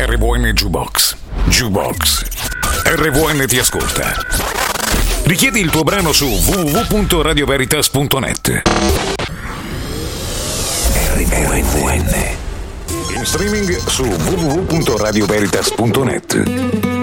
RVN Jukebox. Jukebox. RVN ti ascolta. Richiedi il tuo brano su www.radioveritas.net. RVN. In streaming su www.radioveritas.net.